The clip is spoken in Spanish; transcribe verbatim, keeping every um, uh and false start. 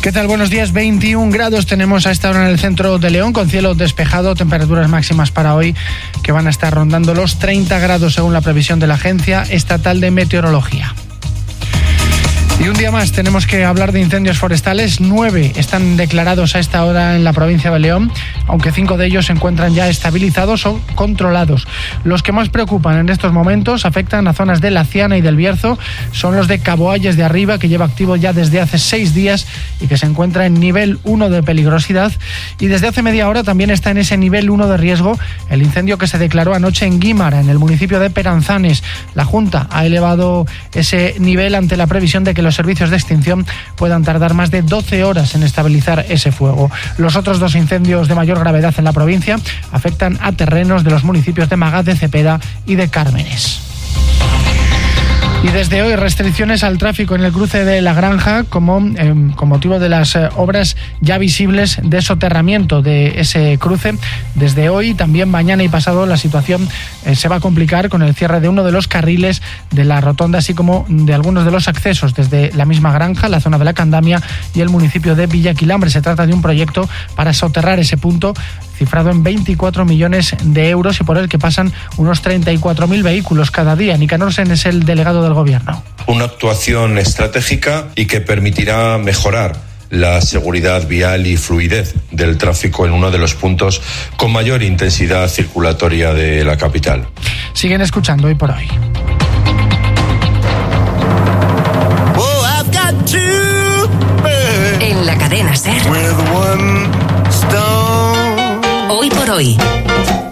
¿Qué tal? Buenos días. veintiún grados tenemos a esta hora en el centro de León, con cielo despejado, temperaturas máximas para hoy que van a estar rondando los treinta grados según la previsión de la Agencia Estatal de Meteorología. Y un día más tenemos que hablar de incendios forestales. Nueve están declarados a esta hora en la provincia de León, aunque cinco de ellos se encuentran ya estabilizados o controlados. Los que más preocupan en estos momentos afectan a zonas de La Ciana y del Bierzo. Son los de Caboalles de Arriba, que lleva activo ya desde hace seis días y que se encuentra en nivel uno de peligrosidad. Y desde hace media hora también está en ese nivel uno de riesgo el incendio que se declaró anoche en Guímara, en el municipio de Peranzanes. La Junta ha elevado ese nivel ante la previsión de que los servicios de extinción puedan tardar más de doce horas en estabilizar ese fuego. Los otros dos incendios de mayor gravedad en la provincia afectan a terrenos de los municipios de Magaz de Cepeda y de Cármenes. Y desde hoy restricciones al tráfico en el cruce de La Granja como eh, con motivo de las eh, obras ya visibles de soterramiento de ese cruce. Desde hoy, también mañana y pasado, la situación eh, se va a complicar con el cierre de uno de los carriles de la rotonda, así como de algunos de los accesos desde la misma granja, la zona de la Candamia y el municipio de Villaquilambre. Se trata de un proyecto para soterrar ese punto cifrado en veinticuatro millones de euros y por el que pasan unos treinta y cuatro mil vehículos cada día. Nicanor Sen es el delegado del Gobierno. Una actuación estratégica y que permitirá mejorar la seguridad vial y fluidez del tráfico en uno de los puntos con mayor intensidad circulatoria de la capital. Siguen escuchando Hoy por Hoy. En la cadena SER. Hoy por Hoy.